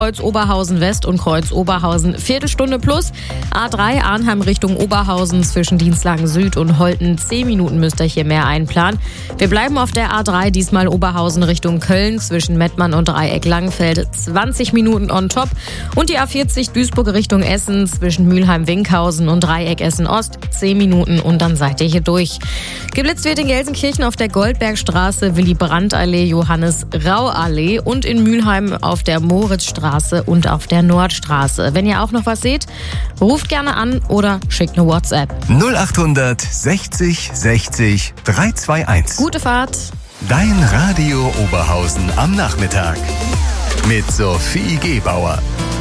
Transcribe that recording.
Kreuz Oberhausen West und Kreuz Oberhausen Viertelstunde plus. A3 Arnheim Richtung Oberhausen zwischen Dienstlagen Süd und Holten 10 Minuten müsst ihr hier mehr einplanen. Wir bleiben auf der A3, diesmal Oberhausen Richtung Köln zwischen Mettmann und Dreieck Langfeld 20 Minuten on top. Und die A40 Duisburg Richtung Essen zwischen Mülheim-Winkhausen und Dreieck Essen Ost 10 Minuten und dann seid ihr hier durch. Geblitzt wird in Gelsenkirchen auf der Goldbergstraße, Willy-Brandt-Allee, Johannes-Rau-Allee und in Mülheim auf der Moritzstraße und auf der Nordstraße. Wenn ihr auch noch was seht, ruft gerne an oder schickt eine WhatsApp. 0800 60 60 321. Gute Fahrt. Dein Radio Oberhausen am Nachmittag. Mit Sophie Gebauer.